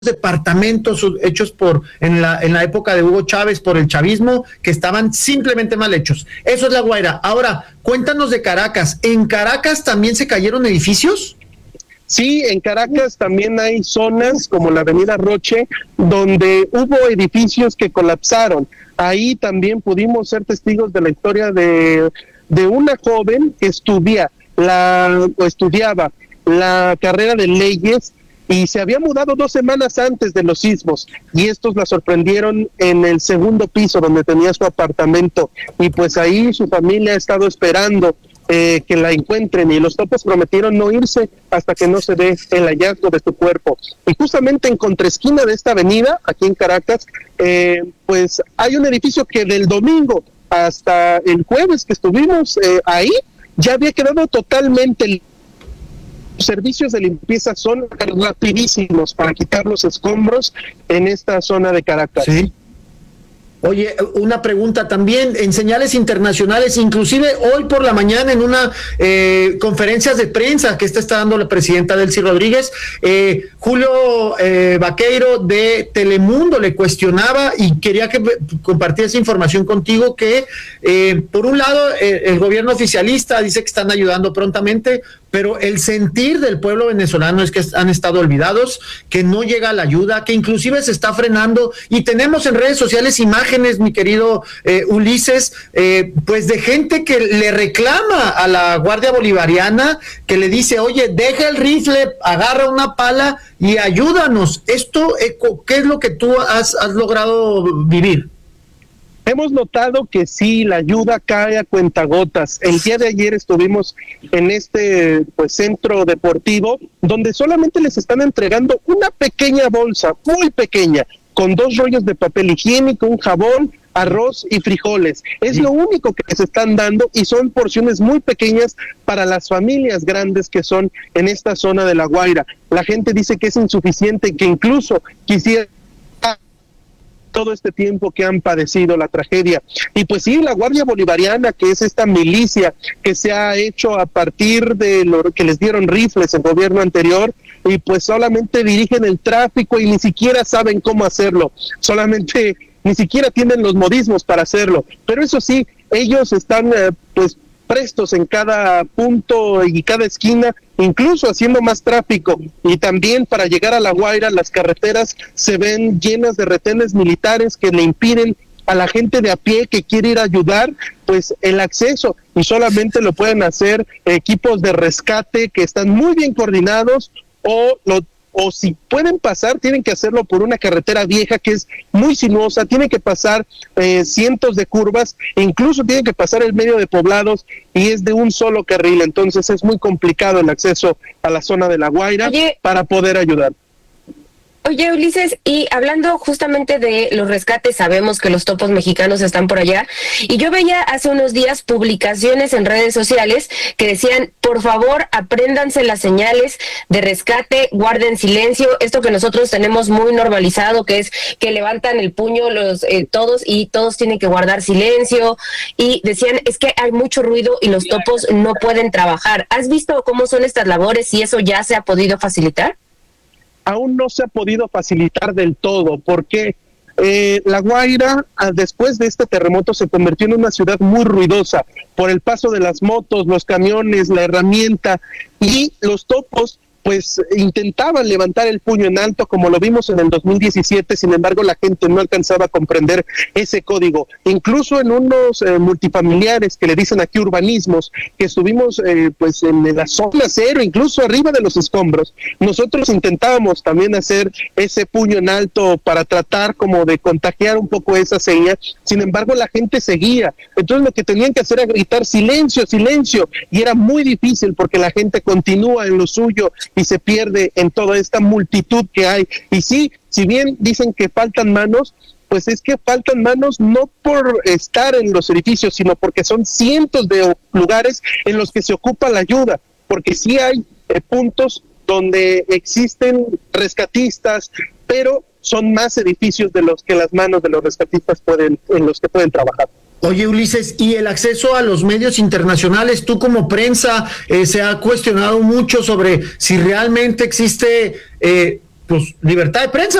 departamentos hechos en la época de Hugo Chávez por el chavismo que estaban simplemente mal hechos. Eso es La Guaira. Ahora, cuéntanos de Caracas. ¿En Caracas también se cayeron edificios? Sí, en Caracas también hay zonas como la Avenida Roche donde hubo edificios que colapsaron. Ahí también pudimos ser testigos de la historia de una joven que estudiaba la carrera de leyes y se había mudado 2 semanas antes de los sismos, y estos la sorprendieron en el segundo piso donde tenía su apartamento, y pues ahí su familia ha estado esperando que la encuentren, y los topos prometieron no irse hasta que no se dé el hallazgo de su cuerpo. Y justamente en contraesquina de esta avenida, aquí en Caracas, pues hay un edificio que del domingo hasta el jueves que estuvimos ahí, ya había quedado totalmente. Los servicios de limpieza son rapidísimos para quitar los escombros en esta zona de Caracas. Sí. Oye, una pregunta también, en señales internacionales, inclusive hoy por la mañana en una conferencia de prensa que está dando la presidenta Delcy Rodríguez, Julio Vaqueiro de Telemundo le cuestionaba y quería que compartiera esa información contigo que por un lado el gobierno oficialista dice que están ayudando prontamente, pero el sentir del pueblo venezolano es que han estado olvidados, que no llega la ayuda, que inclusive se está frenando, y tenemos en redes sociales imágenes, mi querido Ulises, pues de gente que le reclama a la Guardia Bolivariana, que le dice, oye, deja el rifle, agarra una pala y ayúdanos. Esto, ¿qué es lo que tú has logrado vivir? Hemos notado que sí, la ayuda cae a cuentagotas. El día de ayer estuvimos en este centro deportivo donde solamente les están entregando una pequeña bolsa, muy pequeña, con 2 rollos de papel higiénico, un jabón, arroz y frijoles. Es lo único que les están dando, y son porciones muy pequeñas para las familias grandes que son en esta zona de La Guaira. La gente dice que es insuficiente, que incluso quisiera todo este tiempo que han padecido la tragedia. Y pues sí, la Guardia Bolivariana, que es esta milicia que se ha hecho a partir de lo que les dieron rifles el gobierno anterior, y pues solamente dirigen el tráfico y ni siquiera saben cómo hacerlo, solamente ni siquiera tienen los modismos para hacerlo, pero eso sí, ellos están prestos en cada punto y cada esquina, incluso haciendo más tráfico. Y también para llegar a La Guaira, las carreteras se ven llenas de retenes militares que le impiden a la gente de a pie que quiere ir a ayudar, pues el acceso, y solamente lo pueden hacer equipos de rescate que están muy bien coordinados, o si pueden pasar, tienen que hacerlo por una carretera vieja que es muy sinuosa, tienen que pasar cientos de curvas, e incluso tienen que pasar el medio de poblados, y es de un solo carril, entonces es muy complicado el acceso a la zona de La Guaira para poder ayudar. Oye, Ulises, y hablando justamente de los rescates, sabemos que los topos mexicanos están por allá, y yo veía hace unos días publicaciones en redes sociales que decían, por favor, apréndanse las señales de rescate, guarden silencio, esto que nosotros tenemos muy normalizado, que es que levantan el puño todos, y todos tienen que guardar silencio, y decían, es que hay mucho ruido y los topos no pueden trabajar. ¿Has visto cómo son estas labores y eso ya se ha podido facilitar? Aún no se ha podido facilitar del todo, porque La Guaira, después de este terremoto, se convirtió en una ciudad muy ruidosa por el paso de las motos, los camiones, la herramienta, y los topos pues intentaban levantar el puño en alto, como lo vimos en el 2017, sin embargo la gente no alcanzaba a comprender ese código. Incluso en unos multifamiliares que le dicen aquí urbanismos, que estuvimos en la zona cero, incluso arriba de los escombros, nosotros intentábamos también hacer ese puño en alto para tratar como de contagiar un poco esa seña, sin embargo la gente seguía, entonces lo que tenían que hacer era gritar silencio, silencio, y era muy difícil porque la gente continúa en lo suyo y se pierde en toda esta multitud que hay. Y sí, si bien dicen que faltan manos, pues es que faltan manos no por estar en los edificios, sino porque son cientos de lugares en los que se ocupa la ayuda, porque sí hay puntos donde existen rescatistas, pero son más edificios de los que las manos de los rescatistas en los que pueden trabajar. Oye, Ulises, y el acceso a los medios internacionales, tú como prensa, se ha cuestionado mucho sobre si realmente existe pues libertad de prensa.